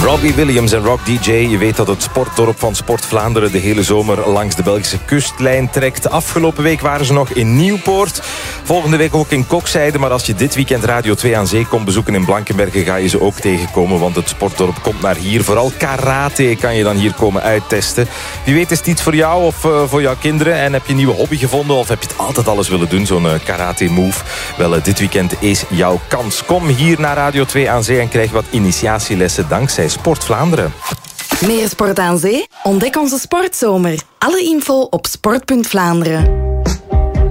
Robbie Williams en Rock DJ. Je weet dat het sportdorp van Sport Vlaanderen de hele zomer langs de Belgische kustlijn trekt. Afgelopen week waren ze nog in Nieuwpoort. Volgende week ook in Kokzijde. Maar als je dit weekend Radio 2 aan Zee komt bezoeken in Blankenberge, ga je ze ook tegenkomen. Want het sportdorp komt naar hier. Vooral karate kan je dan hier komen uittesten. Wie weet is het iets voor jou of voor jouw kinderen. En heb je een nieuwe hobby gevonden of heb je het altijd alles willen doen, zo'n karate move? Wel, dit weekend is jouw kans. Kom hier naar Radio 2 aan Zee en krijg wat initiatielessen dankzij Sport Vlaanderen. Meer sport aan zee? Ontdek onze sportzomer. Alle info op sport.Vlaanderen.